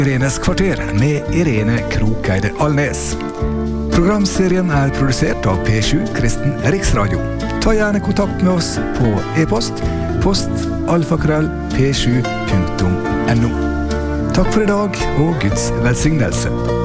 Irenes kvarter med Irene Krokeide Alnes. Programserien produsert av P7 Kristen Riksradio. Ta gjerne kontakt med oss på e-post, post@p7.no. Takk for i dag, og Guds velsignelse.